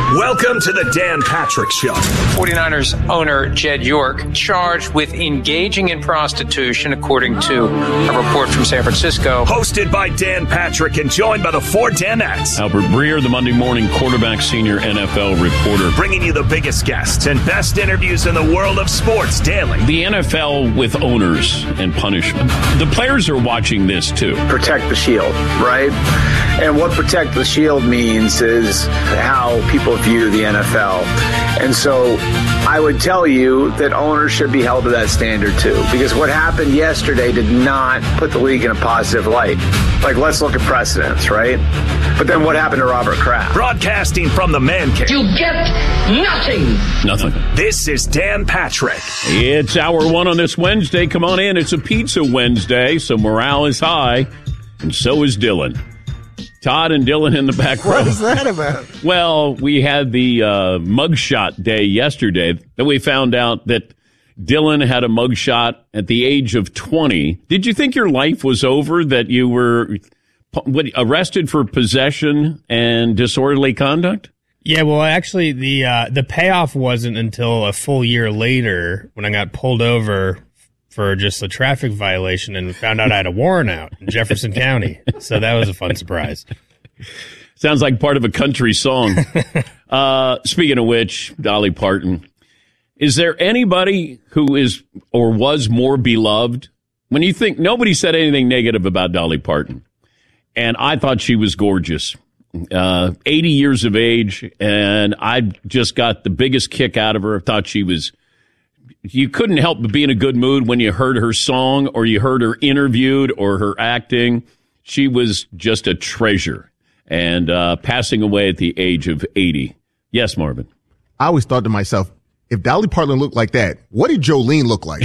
Welcome to the Dan Patrick Show. 49ers owner Jed York charged with engaging in prostitution, according to a report from San Francisco. Hosted by Dan Patrick and joined by the four Danettes. Albert Breer, the Monday Morning Quarterback Senior NFL reporter. Bringing you the biggest guests and best interviews in the world of sports daily. The NFL with owners and punishment. The players are watching this too. Protect the shield, right? And what protect the shield means is how people view the NFL. And so I would tell you that owners should be held to that standard too, because what happened yesterday did not put the league in a positive light. Like, let's look at precedents, right? But then what happened to Robert Kraft? Broadcasting from the man cave. You get nothing. Nothing. This is Dan Patrick. It's hour one on this Wednesday. Come on in. It's a pizza Wednesday, so morale is high, and so is Dylan. Todd and Dylan in the back row. What is that about? Well, we had the mugshot day yesterday. Then we found out that Dylan had a mugshot at the age of 20. Did you think your life was over, that you were arrested for possession and disorderly conduct? Yeah, well, actually, the payoff wasn't until a full year later when I got pulled over for just a traffic violation and found out I had a warrant out in Jefferson County. So that was a fun surprise. Sounds like part of a country song. Speaking of which, Dolly Parton, is there anybody who is or was more beloved? When you think nobody said anything negative about Dolly Parton, and I thought she was gorgeous. 80 years of age, and I just got the biggest kick out of her. I thought she was... You couldn't help but be in a good mood when you heard her song or you heard her interviewed or her acting. She was just a treasure, and passing away at the age of 80. Yes, Marvin. I always thought to myself, if Dolly Parton looked like that, what did Jolene look like?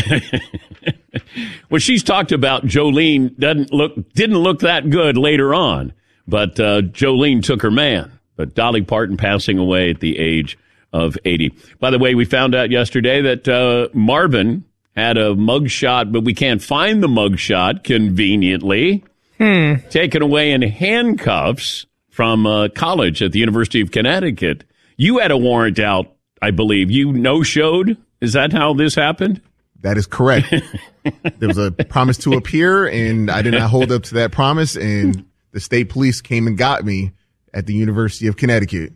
Well, she's talked about Jolene didn't look that good later on, but Jolene took her man. But Dolly Parton passing away at the age of 80. By the way, we found out yesterday that Marvin had a mugshot, but we can't find the mugshot conveniently. Taken away in handcuffs from college at the University of Connecticut. You had a warrant out, I believe. You no-showed? Is that how this happened? That is correct. There was a promise to appear, and I did not hold up to that promise, and the state police came and got me at the University of Connecticut.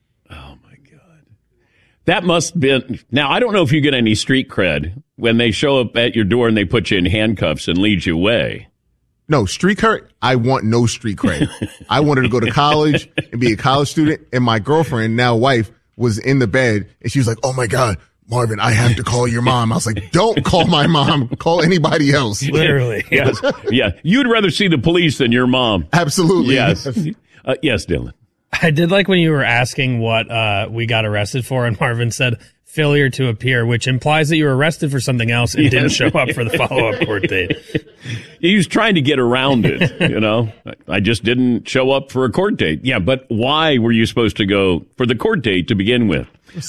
That must have been... Now, I don't know if you get any street cred when they show up at your door and they put you in handcuffs and lead you away. No, street cred, I want no street cred. I wanted to go to college and be a college student, and my girlfriend, now wife, was in the bed, and she was like, oh, my God, Marvin, I have to call your mom. I was like, don't call my mom. Call anybody else. Literally. Yes. Yeah. You'd rather see the police than your mom. Absolutely. Yes. Yes, Dylan. I did like when you were asking what we got arrested for, and Marvin said failure to appear, which implies that you were arrested for something else and didn't show up for the follow-up court date. He was trying to get around it, you know. I just didn't show up for a court date. Yeah, but why were you supposed to go for the court date to begin with?